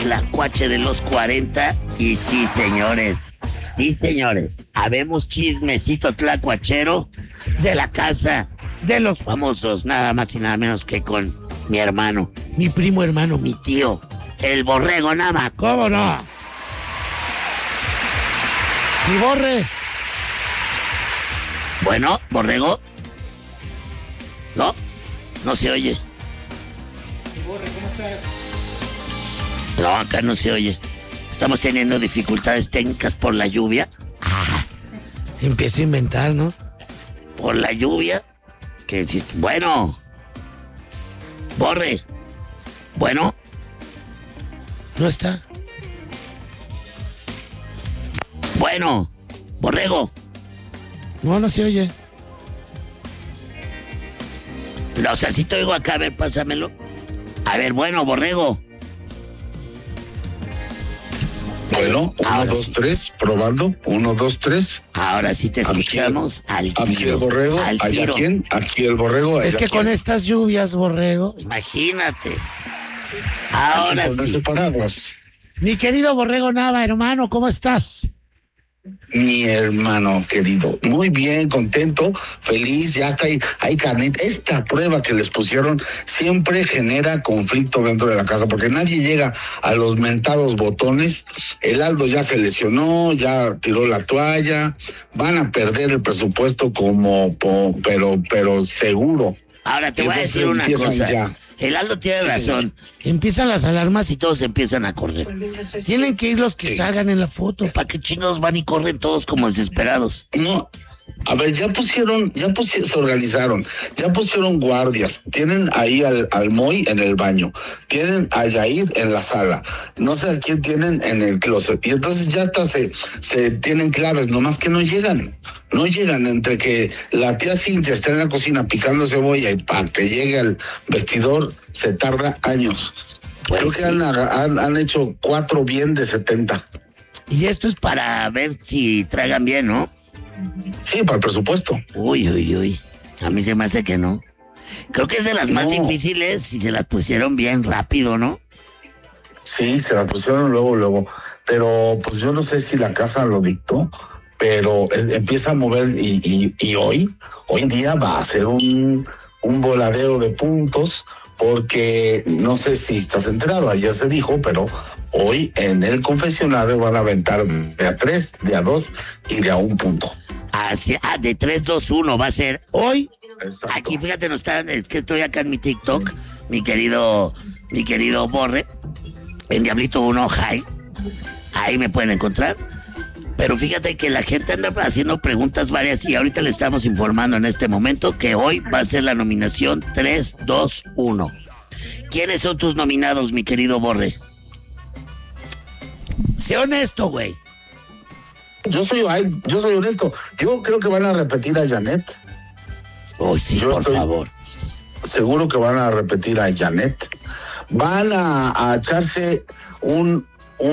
tlacuache de los 40. Y sí, señores, habemos chismecito tlacuachero de la casa de los famosos, nada más y nada menos que con mi hermano, mi primo hermano, mi tío, el Borrego Nava. ¿Cómo no? Mi Borre. Bueno, Borrego. No se oye. Mi Borre, ¿cómo estás? No, acá no se oye. Estamos teniendo dificultades técnicas por la lluvia. Empiezo a inventar, ¿no? Por la lluvia. Bueno. Borre. Bueno. No está. Bueno. Borrego. No se oye. O sea, si te oigo acá, a ver, pásamelo. A ver, bueno, Borrego. Bueno, 1, 2, 3, probando. 1, 2, 3. Ahora sí te escuchamos al tiro. Aquí el Borrego. Al tiro. ¿Quién? Aquí el Borrego. Es que con estas lluvias, Borrego. Imagínate. Ahora sí. Paraguas. Mi querido Borrego Nava, hermano, ¿cómo estás? Mi hermano querido, muy bien, contento, feliz, ya está ahí, hay carnita. Esta prueba que les pusieron siempre genera conflicto dentro de la casa, porque nadie llega a los mentados botones. El Aldo ya se lesionó, ya tiró la toalla, van a perder el presupuesto pero seguro. Ahora te voy a decir una cosa. Ya. El Aldo tiene razón. Empiezan las alarmas y Todos empiezan a correr. tienen que ir los que salgan en la foto. ¿Para qué chingados van y corren todos como desesperados? No, a ver, se organizaron, ya pusieron guardias, tienen ahí al Moy en el baño, tienen a Yair en la sala, no sé a quién tienen en el closet, y entonces ya hasta se tienen claves, nomás que no llegan entre que la tía Cintia está en la cocina picando cebolla y para que llegue al vestidor se tarda años. Pues Creo que han hecho 4 bien de 70. Y esto es para ver si traigan bien, ¿no? Sí, para el presupuesto. Uy. A mí se me hace que no. Creo que es de las más difíciles y se las pusieron bien rápido, ¿no? Sí, se las pusieron luego. Pero pues yo no sé si la casa lo dictó, pero empieza a mover y hoy en día va a ser un voladero de puntos, porque no sé si estás enterado, ayer se dijo, pero hoy en el confesionario van a aventar de a 3, de a 2 y de a 1 punto. De 3, 2, 1 va a ser hoy. Exacto. Aquí, fíjate, es que estoy acá en mi TikTok, mi querido Borre, en Diablito 1 High. Ahí me pueden encontrar. Pero fíjate que la gente anda haciendo preguntas varias y ahorita le estamos informando en este momento que hoy va a ser la nominación 3, 2, 1. ¿Quiénes son tus nominados, mi querido Borre? Sé honesto, güey. Yo soy honesto. Yo creo que van a repetir a Janet. Oh, sí, por favor. Seguro que van a repetir a Janet. Van a echarse un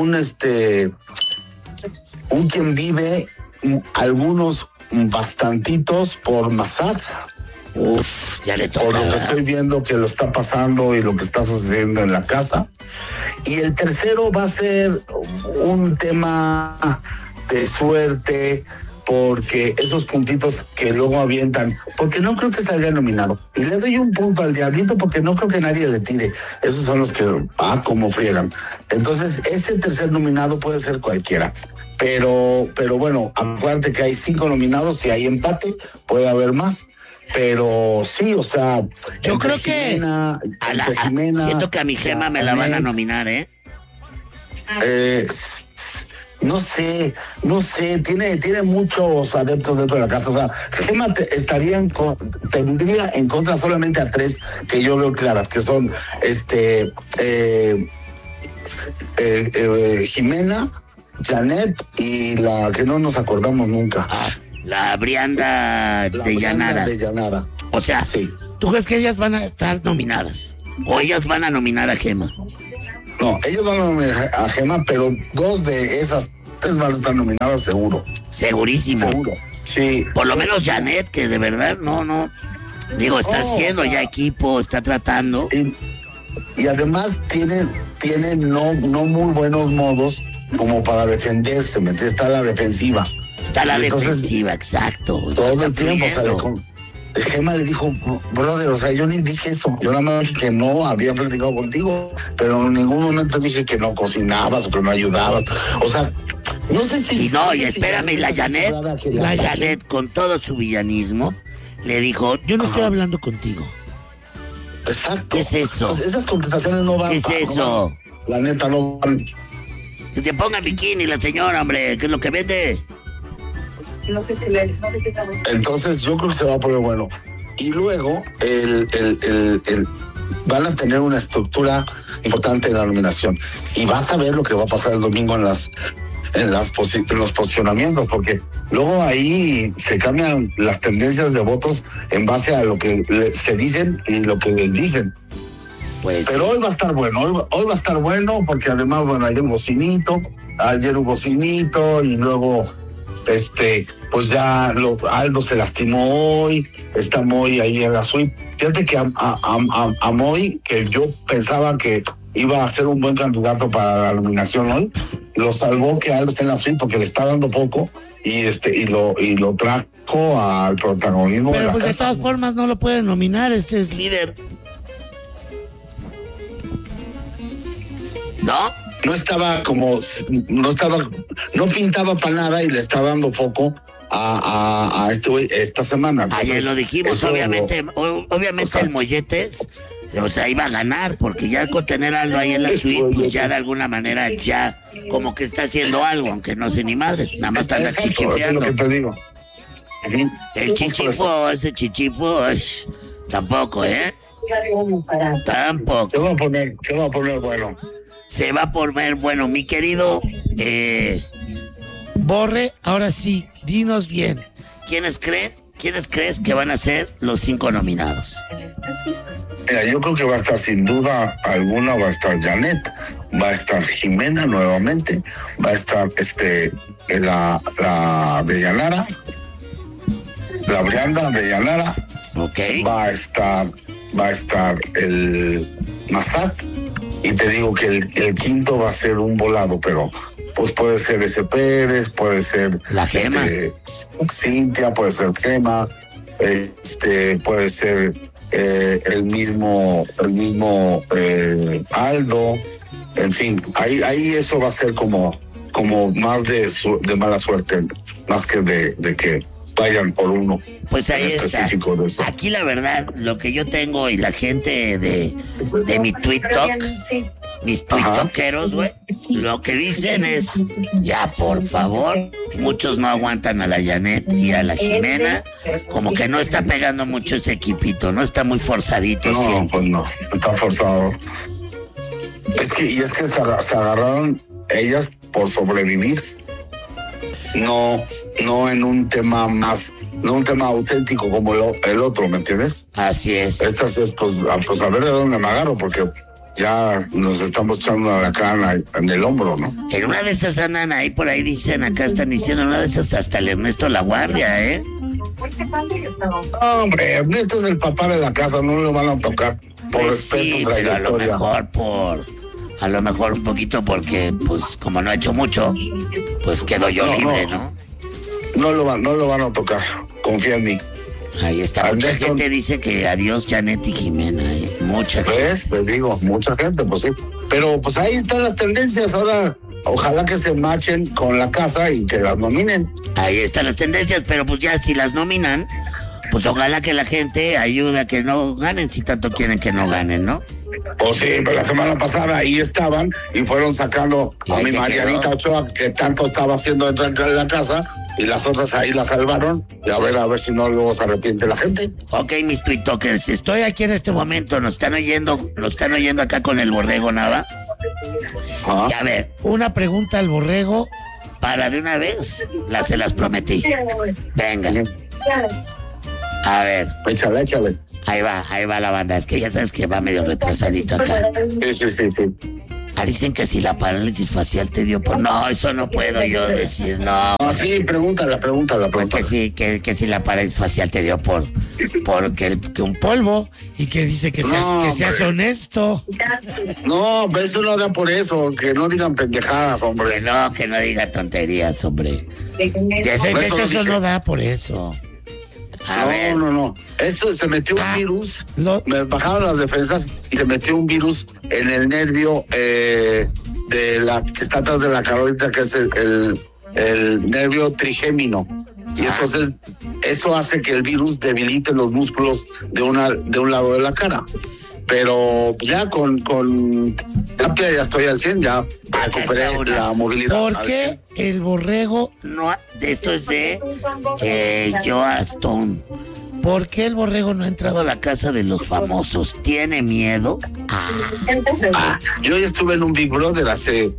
quien vive, algunos bastantitos por Massad. Uf, ya le toca. Por lo que estoy viendo que lo está pasando y lo que está sucediendo en la casa. Y el tercero va a ser un tema de suerte, porque esos puntitos que luego avientan, porque no creo que salga nominado. Y le doy un punto al Diablito porque no creo que nadie le tire. Esos son los que, como friegan. Entonces, ese tercer nominado puede ser cualquiera. Pero bueno, acuérdate que hay 5 nominados, si hay empate, puede haber más. Pero sí, o sea, yo creo que Jimena, siento que a mi Gema me la van a nominar, no sé, tiene muchos adeptos dentro de la casa. O sea, Gema tendría en contra solamente a 3 que yo veo claras, que son Jimena, Janet y la que no nos acordamos nunca. La Brianda de Llanara. O sea, sí. ¿Tú crees que ellas van a estar nominadas? ¿O ellas van a nominar a Gema? No, ellos van a nominar a Gema, pero 2 de esas 3 van a estar nominadas seguro. Segurísimo. Seguro, sí. Por lo menos Janet, que de verdad no. Digo, está haciendo ya equipo, está tratando. Y además tiene no muy buenos modos como para defenderse, ¿me entiendes? Está a la defensiva. Está la Y entonces, defensiva, exacto. todo Está el tiempo, o sea, fluyendo. Gema le dijo, brother, o sea, yo ni dije eso, yo nada más dije que no había platicado contigo, pero en ningún momento dije que no cocinabas o que no ayudabas, o sea, no sé si... Y no, y sé si espérame, y la Janet, que la ataquen. Janet con todo su villanismo, le dijo, Yo no estoy hablando contigo. Exacto. ¿Qué es eso? Entonces, esas contestaciones no van. ¿qué es no eso? van. La neta no van. Que se ponga bikini la señora, hombre, que es lo que vende. No sé qué está. Entonces yo creo que se va a poner bueno. Y luego van a tener una estructura importante en la nominación. Y vas a ver lo que va a pasar el domingo en los posicionamientos, porque luego ahí se cambian las tendencias de votos en base a lo que se dicen y lo que les dicen. Pues Pero hoy va a estar bueno, hoy va a estar bueno porque además, bueno, ayer hubo Bocinito y luego, pues ya Aldo se lastimó hoy, está Moy ahí en la suite. Fíjate que a Moy, que yo pensaba que iba a ser un buen candidato para la nominación hoy, lo salvó que Aldo esté en la suite porque le está dando poco y lo trajo al protagonismo de Pero la pues de casa. todas formas no lo pueden nominar, este es líder. ¿no? No pintaba para nada y le está dando foco a este güey esta semana. Entonces, Ayer lo dijimos, eso obviamente Exacto. el Molletes, o sea, iba a ganar, porque ya con tener algo ahí en la suite, pues ya de alguna manera ya como que está haciendo algo, aunque no sé ni madres, nada más está Exacto, eso es lo chichifeando. que te digo. Ujú. El chichifo, ese chichifo, tampoco, ¿eh? Tampoco. Se va a poner bueno. Se va a poner bueno, mi querido. Borre, ahora sí, dinos bien. ¿Quiénes crees que van a ser los 5 nominados? Mira, yo creo que va a estar sin duda alguna, va a estar Janet, va a estar Jimena nuevamente, va a estar la de Yanara, la Brianda de Yanara, Ok. va a estar el Mazat, y te digo que el quinto va a ser un volado, pero pues puede ser ese Pérez, puede ser La Gema. Cintia, puede ser Gema, puede ser el mismo Aldo, en fin, ahí eso va a ser como más de mala suerte, más que de que vayan por uno. Pues ahí en está. específico de eso. Aquí la verdad, lo que yo tengo y la gente de mi TikTok, mis TikTokeros, güey, lo que dicen es, ya por favor, muchos no aguantan a la Janet y a la Jimena, como que no está pegando mucho ese equipito, no está muy forzadito. No, siento. pues no, está forzado. Es que se agarraron ellas por sobrevivir. No en un tema no un tema auténtico como el otro, ¿me entiendes? Así es. Estas es pues a ver de dónde me agarro, porque ya nos estamos echando a la cara en el hombro, ¿no? En una de esas andan ahí, por ahí dicen, acá están diciendo, en una de esas hasta el Ernesto La Guardia, ¿eh? No, hombre, Ernesto es el papá de la casa, no lo van a tocar por Pues respeto, sí, pero a lo trayectoria. mejor un poquito porque, pues, como no ha hecho mucho, pues quedo yo libre, ¿no? No lo van a tocar, confía en mí. Ahí está, mucha Ernesto- gente dice que adiós Janet y Jimena, mucha gente. ¿Ves? Te digo, mucha gente, pues sí. Pero pues ahí están las tendencias. Ahora, ojalá que se machen con la casa y que las nominen. Ahí están las tendencias, pero pues ya si las nominan, pues ojalá que la gente ayude a que no ganen, si tanto quieren que no ganen, ¿no? O sí, pero la semana pasada ahí estaban y fueron sacando Y a ahí mi se Marianita quedó. Ochoa, que tanto estaba haciendo dentro de la casa, y las otras ahí la salvaron. Y a ver si no luego se arrepiente la gente. Ok, mis TikTokers, estoy aquí en este momento, nos están oyendo acá con el Borrego Nava. Ah, Y a ver, Una pregunta al borrego. para de una vez, se las prometí. Venga, a ver, échale. ahí va la banda, es que ya sabes que va medio retrasadito acá. Sí. Dicen que si la parálisis facial te dio por... No, eso no puedo yo decir, no. No, sí, pregúntala. Pues que sí, que si la parálisis facial te dio por que un Polvo. Y que dice que seas honesto. No, pero eso no da por eso, que no digan pendejadas, hombre. Que no diga tonterías, hombre. De hecho, lo eso dije. no da por eso. A ver. No. Eso se metió un virus, me bajaron las defensas y se metió un virus en el nervio de la que está atrás de la carótida, que es el nervio trigémino. Y entonces eso hace que el virus debilite los músculos de un lado de la cara. Pero ya con terapia ya estoy al 100, ya recuperé la movilidad. ¿Por qué el borrego? No, esto es de Joa Stone. ¿Por qué el borrego no ha entrado a la casa de los famosos? ¿Tiene miedo? Yo ya estuve en un Big Brother hace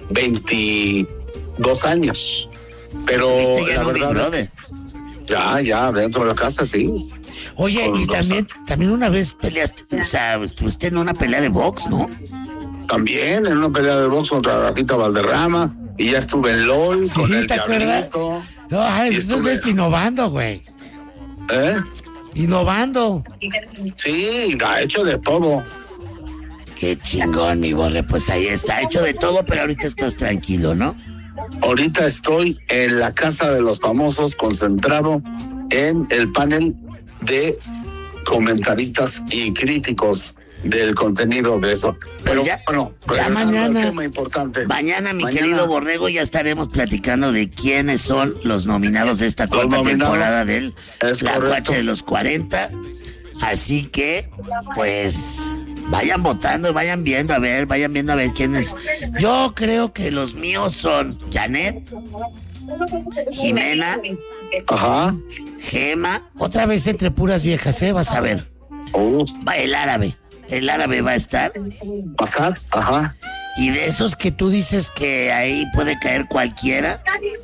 22 años. Pero ¿Viste ya la en un Big verdad Brother? ya dentro de la casa, sí. Oye, y también una vez Peleaste, o sea, estuviste en una pelea de box, ¿no? También en una pelea de box contra Rafita Valderrama. Y ya estuve en LOL Sí, con el ¿te acuerdas? Diablito. No, Y eso estuve- es innovando, güey. ¿Eh? Innovando. Sí, ha hecho de todo. Qué chingón, mi Borre. Pues ahí está, hecho de todo, pero ahorita estás tranquilo, ¿no? Ahorita estoy en la casa de los famosos, concentrado en el panel de comentaristas y críticos del contenido de eso. Pero ya- bueno, ya regresando al mañana. tema importante. Mañana, mi querido Borrego, ya estaremos platicando de quiénes son los nominados de esta cuarta nominados. temporada del Es La correcto. Guacha de los 40. Así que, pues, vayan votando, vayan viendo a ver quiénes. Yo creo que los míos son Janet, Jimena, Ajá. Gema, Otra vez entre puras viejas, vas a ver. va el árabe. El árabe va a estar. Pasar. Ajá. Y de esos que tú dices que ahí puede caer cualquiera,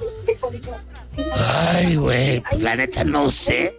Ay, güey. pues la neta no sé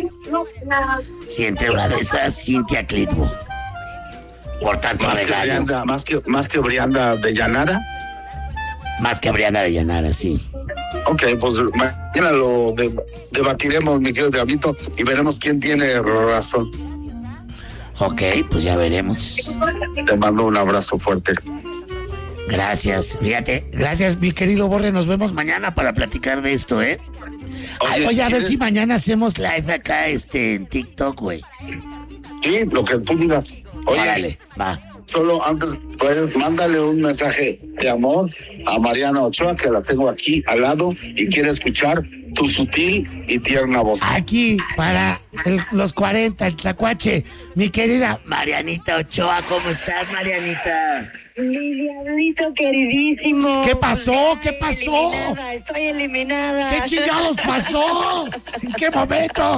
si entre una de esas Cintia Clitbo. Por tanto Más que regaño. Brianda, más que Brianda de Llanara. Más que Briana de Llanara, sí. Ok, pues mañana lo debatiremos, mi querido Diablito, y veremos quién tiene razón. Ok, pues ya veremos. Te mando un abrazo fuerte. Gracias. Fíjate, Gracias, mi querido Borre. Nos vemos mañana. mañana para platicar de esto, ¿eh? Oye, a ver ¿quieres? si mañana hacemos Live acá, en TikTok, güey. Sí, lo que tú digas. Oye, Órale, va. solo antes, pues, mándale un mensaje de amor a Mariana Ochoa, que la tengo aquí al lado y quiere escuchar tu sutil y tierna voz. aquí para los 40, el Tlacuache. Mi querida. Marianita Ochoa, ¿cómo estás, Marianita? Mi diablito queridísimo. ¿Qué pasó? Estoy ¿Qué pasó? Estoy eliminada. ¿Qué chingados pasó? ¿En qué momento?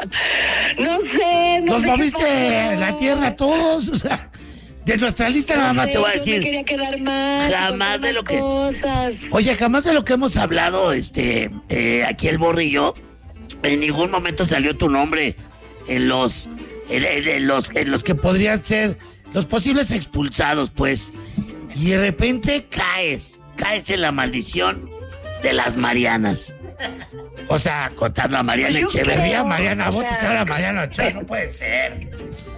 No sé. No ¿Nos sé qué moviste pasó. la tierra todos? O sea, de nuestra lista nada más No te voy a sé, yo decir. me quería quedar más. Jamás contar de lo más que- Cosas. Oye, jamás de lo que hemos hablado. Hablado, aquí el Borre y yo, en ningún momento salió tu nombre en los Que podrían ser los posibles expulsados, pues. y de repente caes en la maldición de las Marianas. O sea, contando a Mariana Pues yo Echeverría, creo, Mariana o Botes, sea- ahora Mariana Ochoa, no puede ser.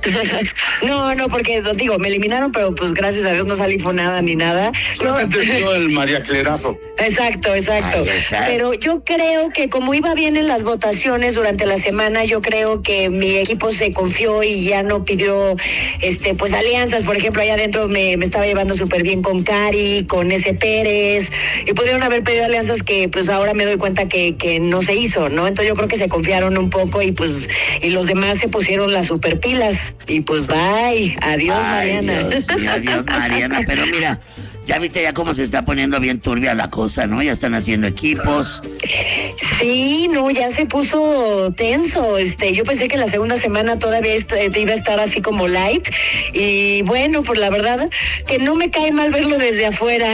No, porque digo, me eliminaron, pero pues gracias a Dios no salí fonada ni nada. No, Solamente dio el María Clerazo. Exacto. Ahí está. Pero yo creo que como iba bien en las votaciones durante la semana, yo creo que mi equipo se confió y ya no pidió pues alianzas. Por ejemplo, allá adentro me estaba llevando súper bien con Cari, con ese Pérez, y pudieron haber pedido alianzas que pues ahora me doy cuenta que no se hizo, ¿no? Entonces yo creo que se confiaron un poco y pues y los demás se pusieron las superpilas y pues bye, adiós Ay, Mariana. Dios mío, adiós, Mariana. Pero mira, ya viste ya cómo se está poniendo bien turbia la cosa, ¿no? Ya están haciendo equipos. Sí, no, ya se puso tenso. Yo pensé que la segunda semana todavía iba a estar así como light. Y bueno, pues la verdad que no me cae mal verlo desde afuera.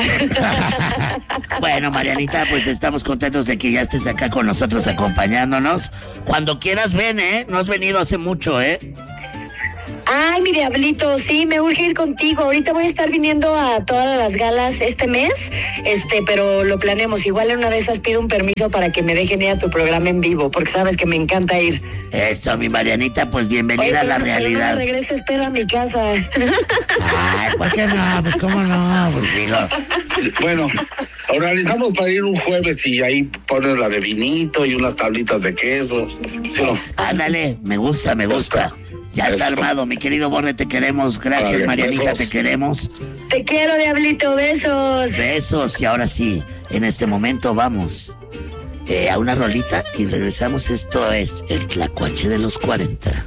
Bueno, Marianita, pues estamos contentos de que ya estés acá con nosotros acompañándonos. Cuando quieras ven, ¿eh? No has venido hace mucho, ¿eh? Ay, mi diablito, sí, me urge ir contigo. Ahorita voy a estar viniendo a todas las galas este mes, pero lo planeamos. Igual en una de esas pido un permiso para que me dejen ir a tu programa en vivo, porque sabes que me encanta ir. Eso, mi Marianita, pues bienvenida. Oye, a la pero realidad. no me regreses, pero a mi casa. Ay, ¿por qué no? Pues cómo no, pues digo. Bueno, organizamos para ir un jueves y ahí pones la de vinito y unas tablitas de queso. ¿Sí, no? Ándale, me gusta. Ya está Eso. armado, mi querido Borre, te queremos. Gracias, Vale, Marianita, besos. te queremos. Te quiero, diablito, besos. Besos, y ahora sí, en este momento vamos a una rolita y regresamos. Esto es el Tlacuache de los 40.